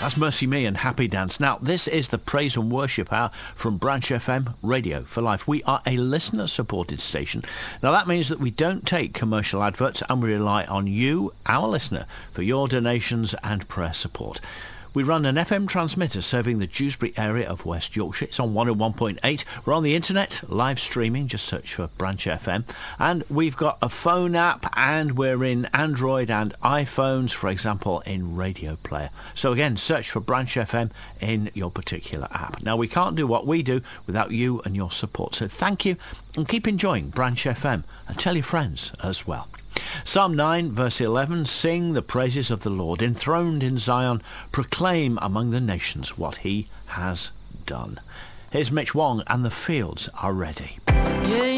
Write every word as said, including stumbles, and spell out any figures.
That's Mercy Me and Happy Dance. Now, this is the Praise and Worship Hour from Branch F M, Radio for Life. We are a listener-supported station. Now, that means that we don't take commercial adverts and we rely on you, our listener, for your donations and prayer support. We run an F M transmitter serving the Dewsbury area of West Yorkshire. It's on one oh one point eight. We're on the internet, live streaming. Just search for Branch F M. And we've got a phone app, and we're in Android and iPhones, for example, in Radio Player. So again, search for Branch F M in your particular app. Now, we can't do what we do without you and your support. So thank you, and keep enjoying Branch F M, and tell your friends as well. Psalm nine, verse eleven, sing the praises of the Lord, enthroned in Zion, proclaim among the nations what he has done. Here's Mitch Wong, and the fields are ready. Yeah,